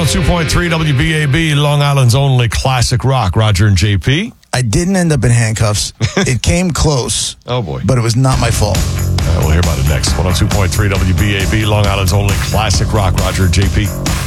102.3 WBAB, Long Island's only classic rock. Roger and JP. I didn't end up in handcuffs. It came close. Oh, boy. But it was not my fault. We'll hear about it next. 102.3 WBAB, Long Island's only classic rock. Roger and JP.